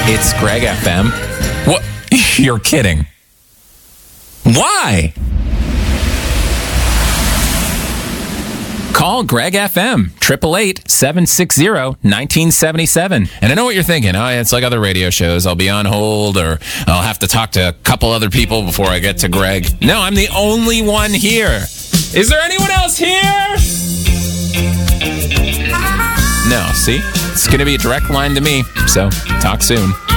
It's Greg FM. What? You're kidding. Why? Call Greg FM, 888-760-1977. And I know what you're thinking. Oh, it's like other radio shows. I'll be on hold, or I'll have to talk to a couple other people before I get to Greg. No, I'm the only one here. Is there anyone else here? No, see? It's going to be a direct line to me, so talk soon.